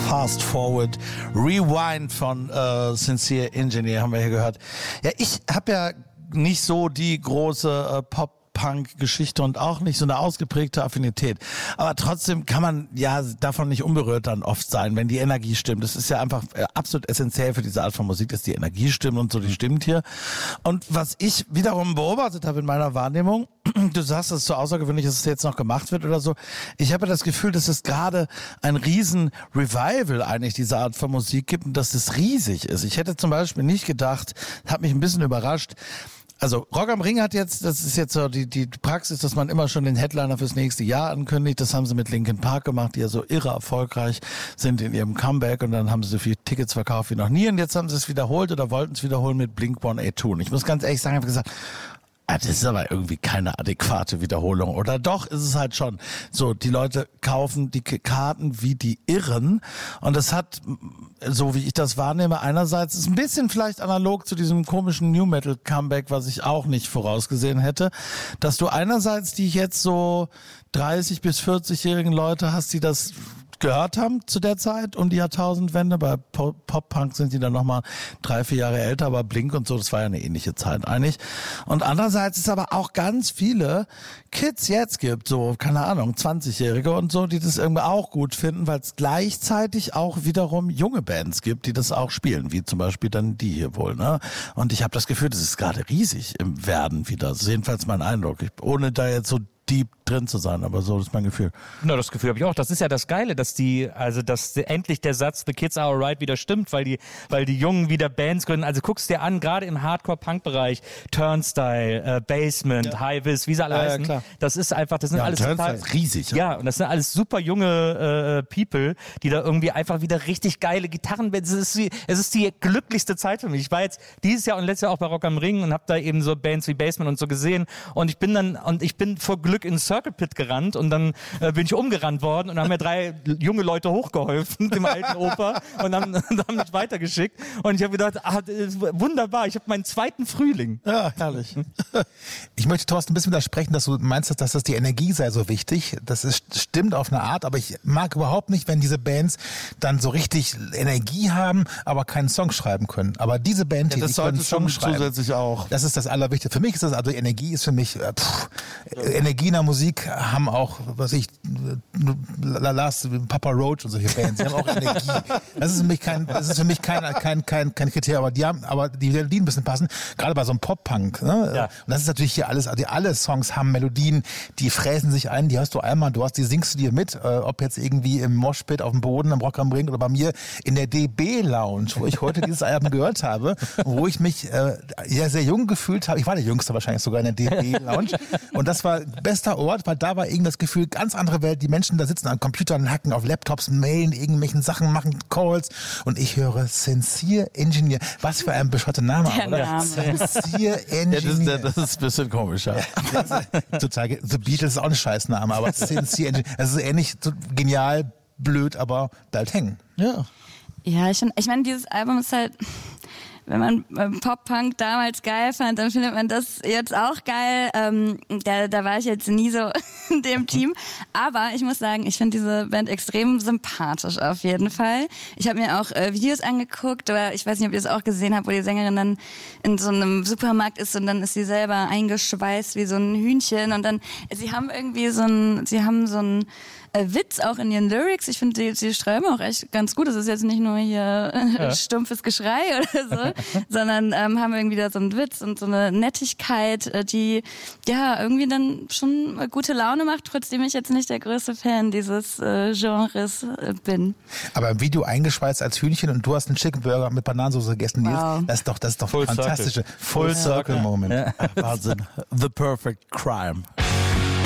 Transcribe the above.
Fast Forward, Rewind von Sincere Engineer haben wir hier gehört. Ja, ich habe ja nicht so die große Pop-Punk-Geschichte und auch nicht so eine ausgeprägte Affinität. Aber trotzdem kann man ja davon nicht unberührt dann oft sein, wenn die Energie stimmt. Das ist ja einfach absolut essentiell für diese Art von Musik, dass die Energie stimmt und so, die stimmt hier. Und was ich wiederum beobachtet habe in meiner Wahrnehmung, du sagst, es ist so außergewöhnlich, dass es jetzt noch gemacht wird oder so. Ich habe das Gefühl, dass es gerade ein riesen Revival eigentlich dieser Art von Musik gibt und dass es riesig ist. Ich hätte zum Beispiel nicht gedacht, hat mich ein bisschen überrascht. Also Rock am Ring hat jetzt, das ist jetzt so die Praxis, dass man immer schon den Headliner fürs nächste Jahr ankündigt. Das haben sie mit Linkin Park gemacht, die ja so irre erfolgreich sind in ihrem Comeback und dann haben sie so viele Tickets verkauft wie noch nie und jetzt haben sie es wiederholt oder wollten es wiederholen mit Blink-182. Und ich muss ganz ehrlich sagen, ich habe gesagt, das ist aber irgendwie keine adäquate Wiederholung. Oder doch ist es halt schon so, die Leute kaufen die Karten wie die Irren. Und das hat, so wie ich das wahrnehme, einerseits ist ein bisschen vielleicht analog zu diesem komischen New Metal Comeback, was ich auch nicht vorausgesehen hätte, dass du einerseits die jetzt so 30- bis 40-jährigen Leute hast, die das gehört haben zu der Zeit um die Jahrtausendwende. Bei Pop-Punk sind die dann nochmal 3-4 Jahre älter, aber Blink und so, das war ja eine ähnliche Zeit eigentlich. Und andererseits ist aber auch ganz viele Kids jetzt gibt, so, keine Ahnung, 20-Jährige und so, die das irgendwie auch gut finden, weil es gleichzeitig auch wiederum junge Bands gibt, die das auch spielen, wie zum Beispiel dann die hier wohl, ne? Und ich habe das Gefühl, das ist gerade riesig im Werden wieder. Das ist jedenfalls mein Eindruck. Ohne da jetzt so deep drin zu sein, aber so ist mein Gefühl. Na, das Gefühl habe ich auch. Das ist ja das Geile, dass endlich der Satz The Kids Are Alright wieder stimmt, weil die Jungen wieder Bands gründen. Also guckst dir an, gerade im Hardcore-Punk-Bereich, Turnstile, Basement, High Vis, wie sie alle heißen. Klar. Das ist einfach, das sind alles Turnstile ist riesig. Ja, und das sind alles super junge People, die da irgendwie einfach wieder richtig geile Gitarren. Es ist die glücklichste Zeit für mich. Ich war jetzt dieses Jahr und letztes Jahr auch bei Rock am Ring und habe da eben so Bands wie Basement und so gesehen und ich bin vor Glück ins Circle Pit gerannt und dann bin ich umgerannt worden und haben mir 3 junge Leute hochgeholfen, dem alten Opa, und haben mich weitergeschickt. Und ich habe gedacht, wunderbar, ich habe meinen zweiten Frühling. Ja, herrlich. Ich möchte, Thorsten, ein bisschen widersprechen, dass du meinst, dass das die Energie sei so wichtig. Das stimmt auf eine Art, aber ich mag überhaupt nicht, wenn diese Bands dann so richtig Energie haben, aber keinen Song schreiben können. Aber diese Band hier, die können Song schreiben. Zusätzlich auch. Das ist das Allerwichtigste. Für mich ist das, also Energie ist für mich, Energie in der Musik haben auch, Papa Roach und solche Bands, die haben auch Energie. Das ist für mich kein Kriterium, aber die Melodien müssen passen, gerade bei so einem Pop-Punk. Ne? Ja. Und das ist natürlich hier alles, also alle Songs haben Melodien, die fräsen sich ein, die hörst du einmal, die singst du dir mit, ob jetzt irgendwie im Moshpit auf dem Boden, am Rock am Ring oder bei mir in der DB-Lounge, wo ich heute dieses Album gehört habe, wo ich mich sehr jung gefühlt habe. Ich war der Jüngste wahrscheinlich sogar in der DB-Lounge und das war bester Ort, weil da war irgendwie das Gefühl, ganz andere Welt, die Menschen da sitzen an Computern, hacken auf Laptops, mailen irgendwelchen Sachen, machen Calls und ich höre Sincere Engineer. Was für ein bescheuerter Name, oder? Sincere Engineer. Ja, das ist ein bisschen komisch, ja. Total. The Beatles ist auch ein Scheißname, aber Sincere Engineer, das ist ähnlich so genial, blöd, aber bleibt hängen. Ja. Ja, ich meine, dieses Album ist halt, wenn man Pop-Punk damals geil fand, dann findet man das jetzt auch geil. Da war ich jetzt nie so in dem Team. Aber ich muss sagen, ich finde diese Band extrem sympathisch auf jeden Fall. Ich habe mir auch Videos angeguckt, oder ich weiß nicht, ob ihr es auch gesehen habt, wo die Sängerin dann in so einem Supermarkt ist und dann ist sie selber eingeschweißt wie so ein Hühnchen. Und dann, sie haben so einen Witz auch in ihren Lyrics. Ich finde, sie schreiben auch echt ganz gut. Das ist jetzt nicht nur hier stumpfes Geschrei oder so, sondern haben irgendwie da so einen Witz und so eine Nettigkeit, die ja irgendwie dann schon gute Laune macht, trotzdem ich jetzt nicht der größte Fan dieses Genres bin. Aber im Video eingeschweißt als Hühnchen und du hast einen Chicken Burger mit Bananensoße gegessen. Wow. Das ist doch Full fantastische Full Circle Moment. Ja. Wahnsinn. The perfect crime.